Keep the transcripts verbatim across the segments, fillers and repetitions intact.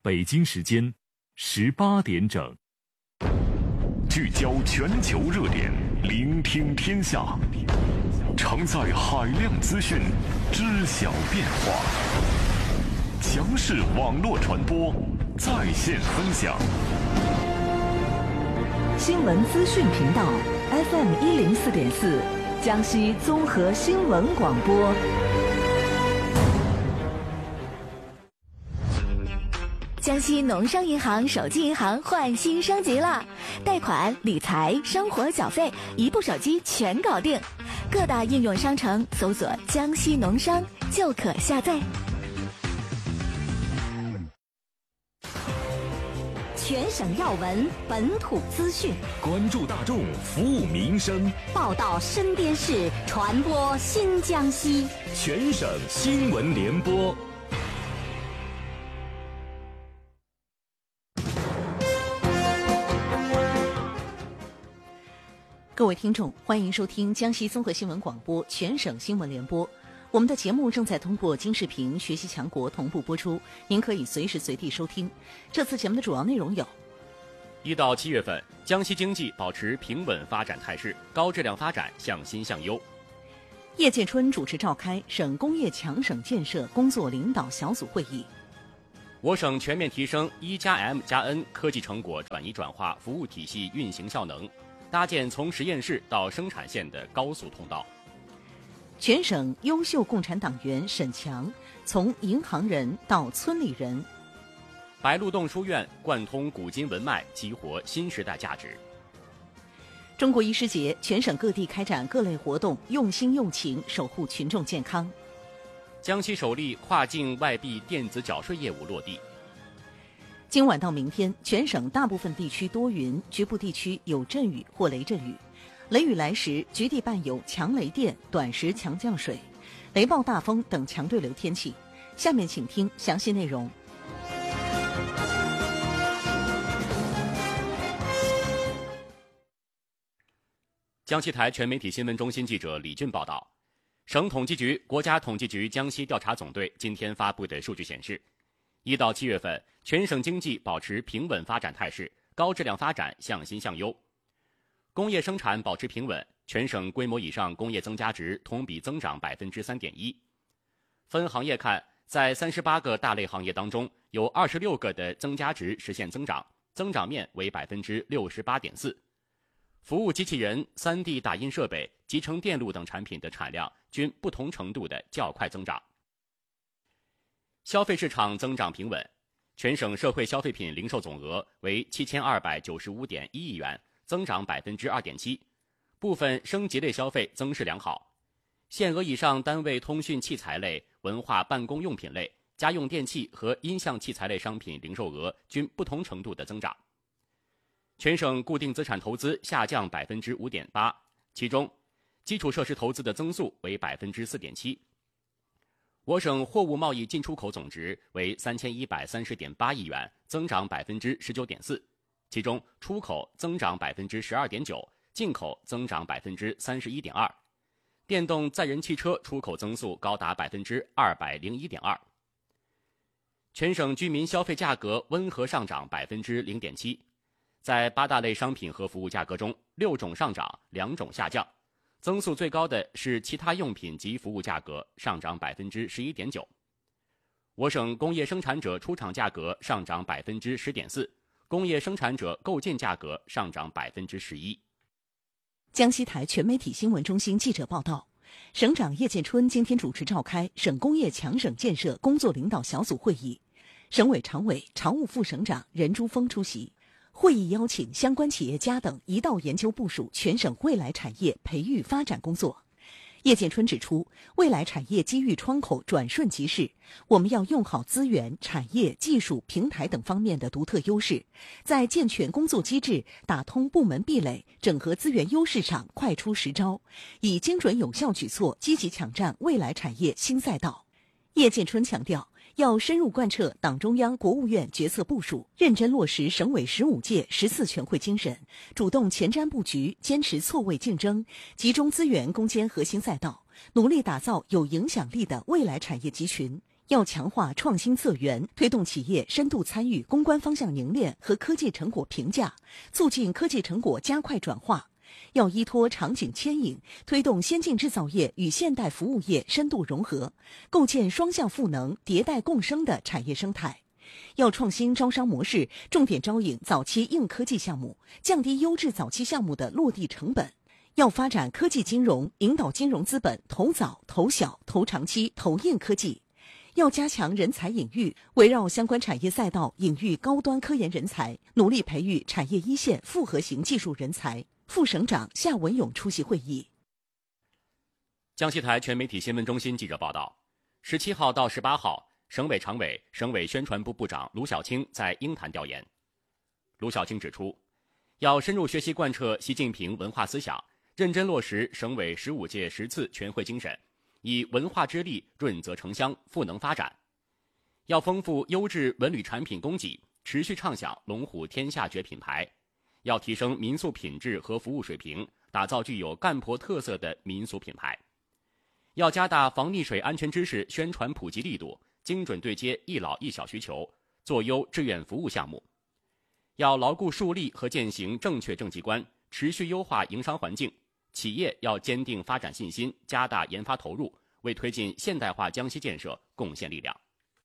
北京时间十八点整。 聚焦全球热点，聆听天下，承载海量资讯，知晓变化。强势网络传播，在线分享。 新闻资讯频道 F M 一零四点四，江西综合新闻广播。 江西农商银行手机银行换新升级了，贷款、理财、生活缴费，一部手机全搞定。各大应用商城搜索“江西农商”就可下载。 全省要闻，本土资讯， 关注大众，服务民生， 报道身边事，传播新江西。 全省新闻联播。 各位听众，欢迎收听江西综合新闻广播全省新闻联播。我们的节目正在通过金视频、学习强国同步播出，您可以随时随地收听。这次节目的主要内容有： 一到七月份，江西经济保持平稳发展态势，高质量发展向新向优。 叶建春主持召开省工业强省建设工作领导小组会议。 我省全面提升一加 M 加 N 科技成果转移转化服务体系运行效能，搭建从实验室到生产线的高速通道。 全省优秀共产党员沈强，从银行人到村里人。 白鹿洞书院贯通古今文脉，激活新时代价值。 中国医师节，全省各地开展各类活动，用心用情守护群众健康。 江西首例跨境外币电子缴税业务落地。 今晚到明天，全省大部分地区多云，局部地区有阵雨或雷阵雨。雷雨来时，局地伴有强雷电、短时强降水、雷暴大风等强对流天气。下面请听详细内容。 江西台全媒体新闻中心记者李俊报道，省统计局、国家统计局江西调查总队今天发布的数据显示，一到七月份，全省经济保持平稳发展态势，高质量发展向新向优。工业生产保持平稳，全省规模以上工业增加值同比增长百分之三点一。分行业看，在三十八个大类行业当中，有二十六个的增加值实现增长，增长面为百分之六十八点四。服务机器人、三 D 打印设备、集成电路等产品的产量均不同程度的较快增长。消费市场增长平稳，全省社会消费品零售总额为七千二百九十五点一亿元，增长百分之二点七。部分升级类消费增势良好，限额以上单位通讯器材类、文化办公用品类、家用电器和音像器材类商品零售额均不同程度的增长。全省固定资产投资下降百分之五点八，其中基础设施投资的增速为百分之四点七。我省货物贸易进出口总值为三千一百三十点八亿元，增长百分之十九点四，其中出口增长百分之十二点九，进口增长百分之三十一点二。电动载人汽车出口增速高达百分之二百零一点二。全省居民消费价格温和上涨百分之零点七，在八大类商品和服务价格中，六种上涨，两种下降。增速最高的是其他用品及服务价格，上涨百分之十一点九。我省工业生产者出厂价格上涨百分之十点四，工业生产者购进价格上涨百分之十一。 江西台全媒体新闻中心记者报道，省长叶建春今天主持召开省工业强省建设工作领导小组会议，省委常委、常务副省长任珠峰出席。会议邀请相关企业家等一道研究部署全省未来产业培育发展工作。叶建春指出，未来产业机遇窗口转瞬即逝，我们要用好资源、产业、技术、平台等方面的独特优势，在健全工作机制、打通部门壁垒、整合资源优势上快出实招，以精准有效举措积极抢占未来产业新赛道。叶建春强调，要深入贯彻党中央、国务院决策部署，认真落实省委十五届、十四全会精神，主动前瞻布局，坚持错位竞争，集中资源攻坚核心赛道，努力打造有影响力的未来产业集群。 要强化创新策源，推动企业深度参与攻关方向凝练和科技成果评价，促进科技成果加快转化。要依托场景牵引，推动先进制造业与现代服务业深度融合，构建双向赋能、迭代共生的产业生态。要创新招商模式，重点招引早期硬科技项目，降低优质早期项目的落地成本。要发展科技金融，引导金融资本投早、投小、投长期、投硬科技。要加强人才引育，围绕相关产业赛道引育高端科研人才，努力培育产业一线复合型技术人才。副省长夏文勇出席会议。 江西台全媒体新闻中心记者报道，十七号到十八号，省委常委、省委宣传部部长卢小青在鹰潭调研。卢小青指出，要深入学习贯彻习近平文化思想，认真落实省委十五届十次全会精神，以文化之力润泽城乡，赋能发展。要丰富优质文旅产品供给，持续唱响龙虎天下绝品牌。要提升民宿品质和服务水平，打造具有赣婆特色的民俗品牌。要加大防溺水安全知识宣传普及力度，精准对接一老一小需求，做优志愿服务项目。要牢固树立和践行正确政绩观，持续优化营商环境。企业要坚定发展信心，加大研发投入，为推进现代化江西建设贡献力量。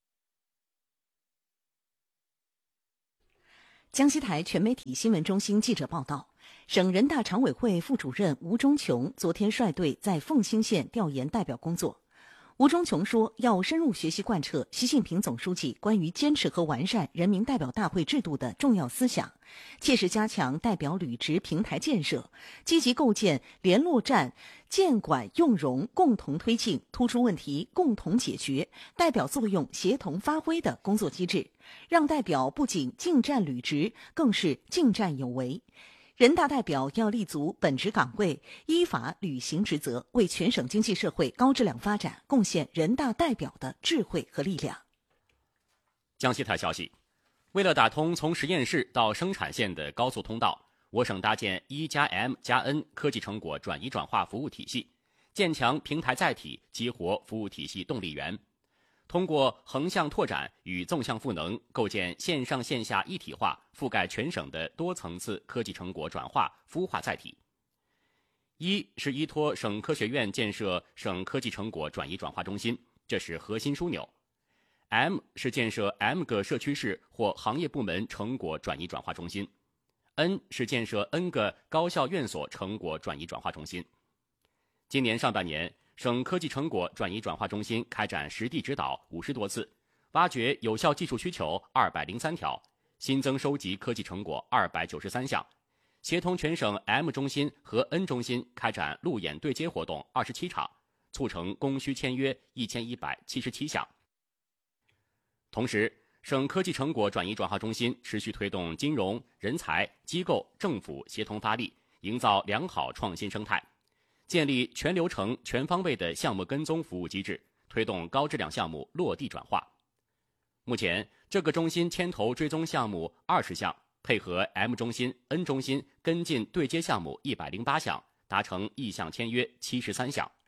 江西台全媒体新闻中心记者报道，省人大常委会副主任吴忠琼昨天率队在凤兴县调研代表工作。吴忠琼说，要深入学习贯彻习近平总书记关于坚持和完善人民代表大会制度的重要思想，切实加强代表履职平台建设，积极构建联络站，监管用容共同推进、突出问题共同解决、代表作用协同发挥的工作机制，让代表不仅尽战履职，更是尽战有为。人大代表要立足本职岗位，依法履行职责，为全省经济社会高质量发展贡献人大代表的智慧和力量。 江西台消息，为了打通从实验室到生产线的高速通道，我省搭建一加 M 加 N 科技成果转移转化服务体系，建强平台载体，激活服务体系动力源。通过横向拓展与纵向赋能，构建线上线下一体化、覆盖全省的多层次科技成果转化孵化载体。一是依托省科学院建设省科技成果转移转化中心，这是核心枢纽。M 是建设 M 个社区市或行业部门成果转移转化中心。N 是建设 N 个高校院所成果转移转化中心。今年上半年，省科技成果转移转化中心开展实地指导五十多次，挖掘有效技术需求二百零三条，新增收集科技成果二百九十三项，协同全省 M 中心和 N 中心开展路演对接活动二十七场，促成供需签约一千一百七十七项。同时，省科技成果转移转化中心持续推动金融、人才、机构、政府协同发力，营造良好创新生态。建立全流程、全方位的项目跟踪服务机制，推动高质量项目落地转化。目前，这个中心牵头追踪项目二十项，配合 M 中心、N 中心跟进对接项目一百零八项，达成意向签约七十三项。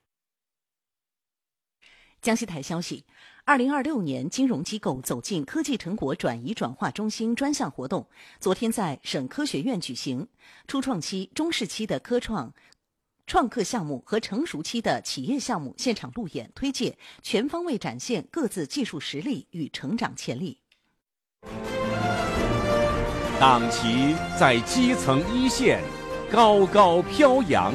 江西台消息，二零二六年金融机构走进科技成果转移转化中心专项活动，昨天在省科学院举行。初创期、中试期的科创创客项目和成熟期的企业项目现场路演推介，全方位展现各自技术实力与成长潜力。 党旗在基层一线高高飘扬。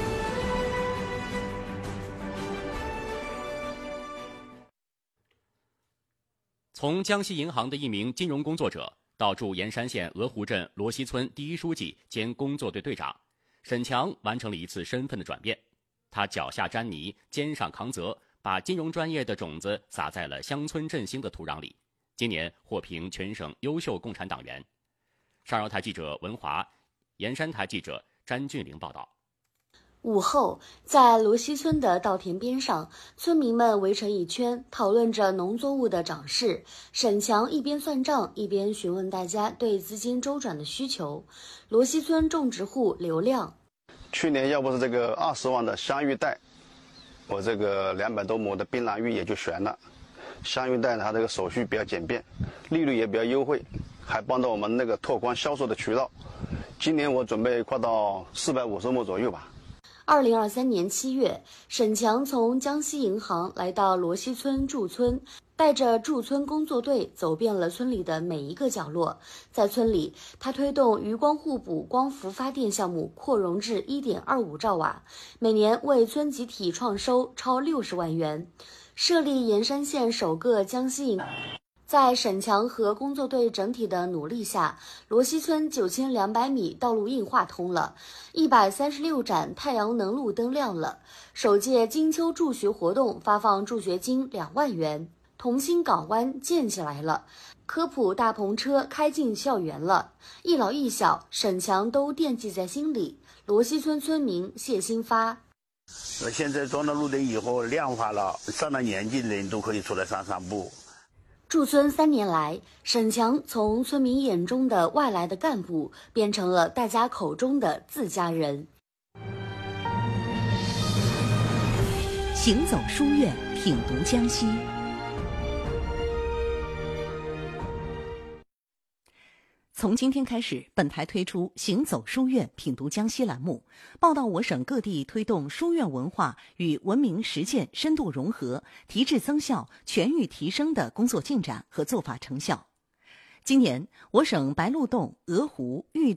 从江西银行的一名金融工作者到驻盐山县鹅湖镇罗溪村第一书记兼工作队队长，沈强完成了一次身份的转变。他脚下沾泥，肩上扛责，把金融专业的种子撒在了乡村振兴的土壤里。今年获评全省优秀共产党员。上饶台记者文华，盐山台记者詹俊玲报道。 午后，在罗溪村的稻田边上，村民们围成一圈，讨论着农作物的涨势。沈强一边算账，一边询问大家对资金周转的需求。罗溪村种植户刘亮， 去年要不是这个二十万的香芋袋，我这个两百多亩的槟榔芋也就悬了。 香芋贷呢，它这个手续比较简便，利率也比较优惠，还帮到我们那个拓宽销售的渠道。今年我准备扩到四百五十亩左右吧。 二零二三年七月，沈强从江西银行来到罗溪村驻村，带着驻村工作队走遍了村里的每一个角落。在村里，他推动余光互补光伏发电项目扩容至 一点二五兆瓦，每年为村集体创收超六十万元，设立盐山县首个江西银。在沈强和工作队整体的努力下，罗溪村九千两百米道路硬化通了，一百三十六盏太阳能路灯亮了。首届金秋助学活动发放助学金两万元，同心港湾建起来了，科普大篷车开进校园了，一老一小，沈强都惦记在心里。罗溪村村民谢新发。 现在装了路灯以后亮化了，上了年纪的人都可以出来散散步。 驻村三年来，沈强从村民眼中的外来的干部，变成了大家口中的自家人。 行走书院，品读江西。从今天开始，本台推出“行走书院，品读江西”栏目，报道我省各地推动书院文化与文明实践深度融合、提质增效、全域提升的工作进展和做法成效。今年，我省白鹿洞、鹅湖、玉